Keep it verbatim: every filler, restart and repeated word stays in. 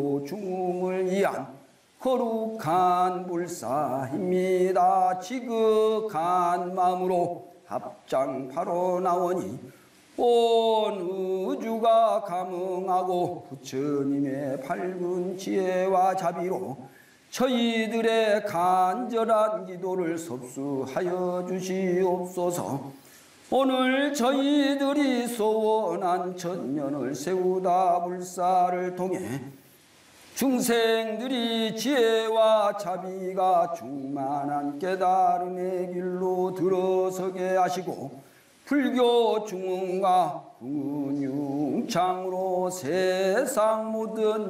중흥을 위한 거룩한 불사입니다. 지극한 마음으로 합장파로 나오니 온 우주가 감응하고 부처님의 밝은 지혜와 자비로 저희들의 간절한 기도를 섭수하여 주시옵소서. 오늘 저희들이 소원한 천년을 세우다 불사를 통해 중생들이 지혜와 자비가 충만한 깨달음의 길로 들어서게 하시고 불교 중흥과 근융창으로 세상 모든